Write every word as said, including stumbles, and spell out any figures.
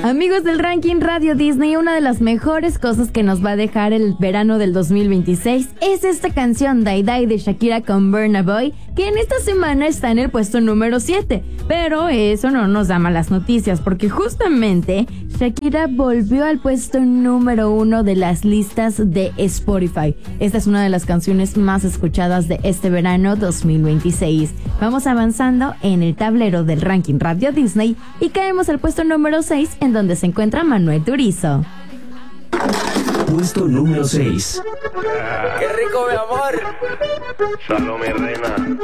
Amigos del ranking Radio Disney, una de las mejores cosas que nos va a dejar el verano del dos mil veintiséis es esta canción Die Die de Shakira con Burna Boy, que en esta semana está en el puesto número siete. Pero eso no nos da malas noticias, porque justamente Shakira volvió al puesto número uno de las listas de Spotify. Esta es una de las canciones más escuchadas de este verano dos mil veintiséis. Vamos avanzando en el tablero del ranking Radio Disney y caemos al puesto número seis, en donde se encuentra Manuel Turizo. Puesto número seis. ¡Qué rico, mi amor! Salome Reina.